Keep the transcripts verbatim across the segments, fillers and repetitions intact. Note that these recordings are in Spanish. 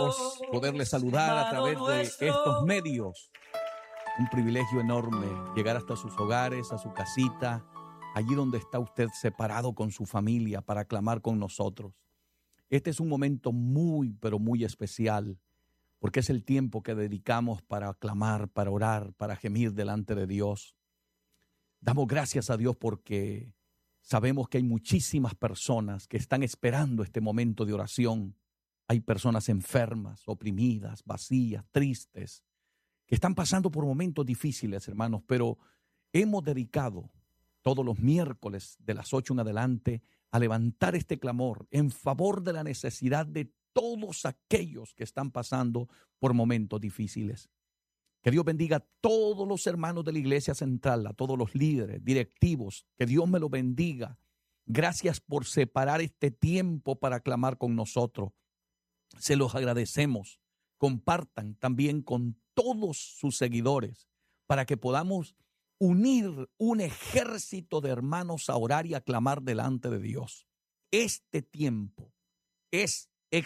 poderles saludar a través de estos medios. Un privilegio enorme llegar hasta sus hogares, a su casita, allí donde está usted separado con su familia para clamar con nosotros. Este es un momento muy, pero muy especial, porque es el tiempo que dedicamos para clamar, para orar, para gemir delante de Dios. Damos gracias a Dios porque sabemos que hay muchísimas personas que están esperando este momento de oración. Hay personas enfermas, oprimidas, vacías, tristes, que están pasando por momentos difíciles, hermanos, pero hemos dedicado todos los miércoles de las ocho en adelante a levantar este clamor en favor de la necesidad de todos aquellos que están pasando por momentos difíciles. Que Dios bendiga a todos los hermanos de la Iglesia Central, a todos los líderes, directivos, que Dios me lo bendiga. Gracias por separar este tiempo para clamar con nosotros. Se los agradecemos. Compartan también con todos sus seguidores para que podamos unir un ejército de hermanos a orar y a clamar delante de Dios. Este tiempo es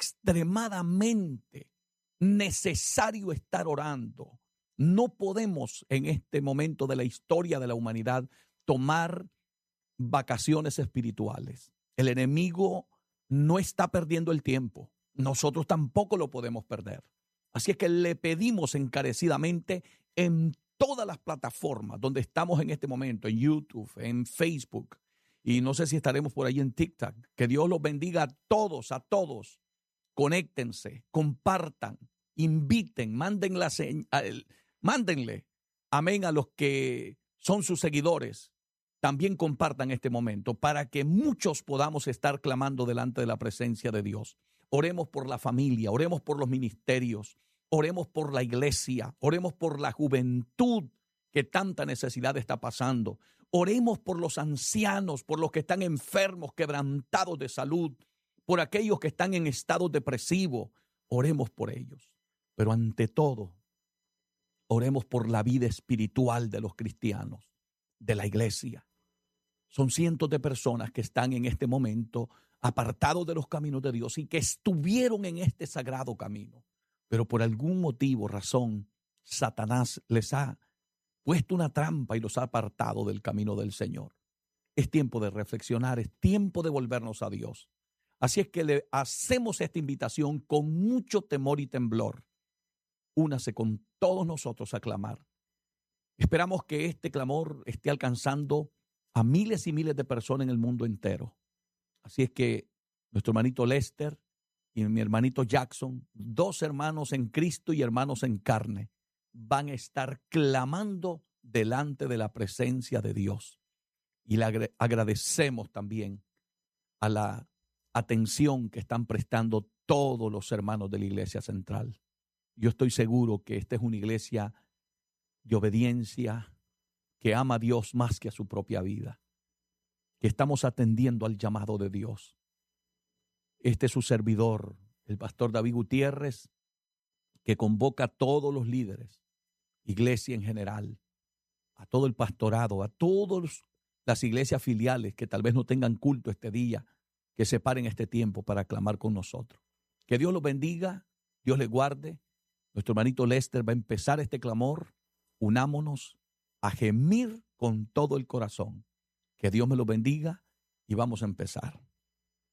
extremadamente necesario estar orando. No podemos en este momento de la historia de la humanidad tomar vacaciones espirituales. El enemigo no está perdiendo el tiempo. Nosotros tampoco lo podemos perder. Así es que le pedimos encarecidamente en todas las plataformas donde estamos en este momento, en YouTube, en Facebook, y no sé si estaremos por ahí en TikTok, que Dios los bendiga a todos, a todos. Conéctense, compartan, inviten, manden la señal, mándenle, amén, a los que son sus seguidores. También compartan este momento para que muchos podamos estar clamando delante de la presencia de Dios. Oremos por la familia, oremos por los ministerios, oremos por la iglesia, oremos por la juventud que tanta necesidad está pasando. Oremos por los ancianos, por los que están enfermos, quebrantados de salud, por aquellos que están en estado depresivo. Oremos por ellos. Pero ante todo, oremos por la vida espiritual de los cristianos, de la iglesia. Son cientos de personas que están en este momento apartados de los caminos de Dios y que estuvieron en este sagrado camino. Pero por algún motivo, razón, Satanás les ha puesto una trampa y los ha apartado del camino del Señor. Es tiempo de reflexionar, es tiempo de volvernos a Dios. Así es que le hacemos esta invitación con mucho temor y temblor. Únase con todos nosotros a clamar. Esperamos que este clamor esté alcanzando a miles y miles de personas en el mundo entero. Así es que nuestro hermanito Lester y mi hermanito Jackson, dos hermanos en Cristo y hermanos en carne, van a estar clamando delante de la presencia de Dios. Y le agradecemos también a la atención que están prestando todos los hermanos de la Iglesia Central. Yo estoy seguro que esta es una iglesia de obediencia, que ama a Dios más que a su propia vida, que estamos atendiendo al llamado de Dios. Este es su servidor, el pastor David Gutiérrez, que convoca a todos los líderes, iglesia en general, a todo el pastorado, a todas las iglesias filiales que tal vez no tengan culto este día, que separen este tiempo para clamar con nosotros. Que Dios los bendiga, Dios les guarde. Nuestro hermanito Lester va a empezar este clamor. Unámonos a gemir con todo el corazón. Que Dios me lo bendiga y vamos a empezar.